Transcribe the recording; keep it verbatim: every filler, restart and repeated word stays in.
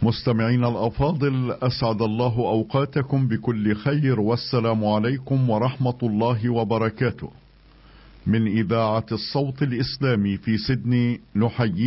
مستمعينا الأفاضل، أسعد الله أوقاتكم بكل خير، والسلام عليكم ورحمة الله وبركاته. من إذاعة الصوت الإسلامي في سيدني نحيي